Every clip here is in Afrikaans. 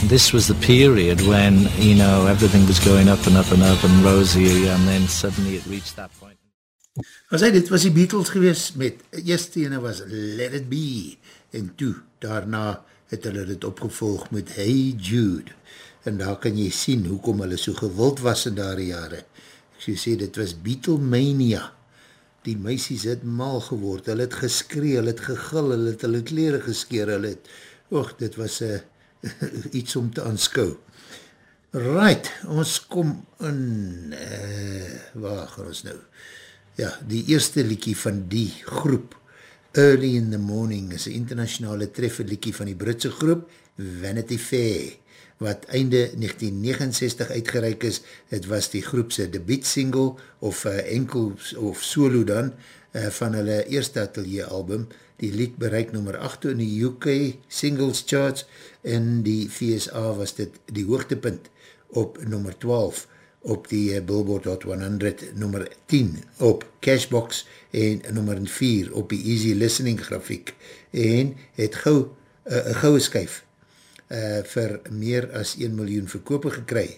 this was the period when, you know, everything was going up and up and up and rosy, and then suddenly it reached that point. As hy, dit was die Beatles gewees met, eerste ene was Let It Be, en toe, daarna het hulle dit opgevolg met Hey Jude, en daar kan jy sien hoekom hulle so gewild was in daardie jare. Ek sê, dit was Beatlemania. Die meisies het mal geword, hulle het geskree, hulle het gegil, hulle het hulle klere geskeer, hulle het, dit was iets om te aanskou. Right, ons kom in, waar gaan ons nou? Ja, die eerste liedjie van die groep, Early in the Morning, is een internationale trefferliedjie van die Britse groep, Vanity Fair, wat einde 1969 uitgereik is. Het was die groepse debuut single, of enkel, of solo dan, van hulle eerste atelier album. Die lied bereik nummer 8 in die UK singles charts, en die VSA was dit die hoogtepunt op nummer 12, op die Billboard Hot 100, nummer 10 op Cashbox, en nummer 4 op die Easy Listening grafiek, en het een goue skyf vir meer as 1 miljoen verkope gekry.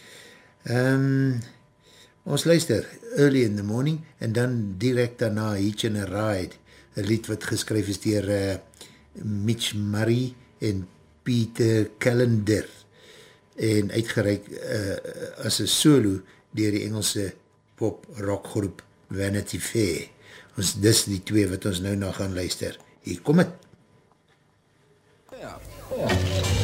Ons luister Early in the Morning, en dan direct daarna Hitchin' a Ride, een lied wat geskryf is dier Mitch Murray en Peter Callender, en uitgereik as een solo dier die Engelse pop-rock groep Vanity Fair. Ons dis die twee wat ons nou na gaan luister. Hier kom het. Ja.